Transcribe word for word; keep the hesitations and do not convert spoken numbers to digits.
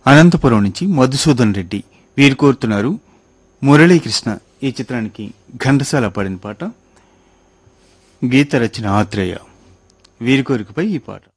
అనంతపురం నుంచి మధుసూదన్ రెడ్డి వీరు కోరుతున్నారు మురళీకృష్ణ ఈ చిత్రానికి ఘంటసాల పాడిన పాట, గీత రచన ఆత్రేయ. వీరి కోరికపై ఈ పాట.